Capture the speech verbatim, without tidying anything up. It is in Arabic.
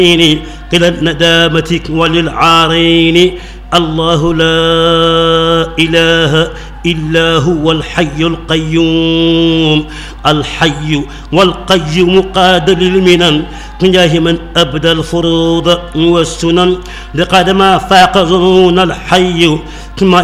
قل الندامة وللعارين الله لا إله إلا هو الحي القيوم الحي والقيوم قادر للمنن تجاه من أبدى الفروض والسنن لقد ما فاق ظنون الحي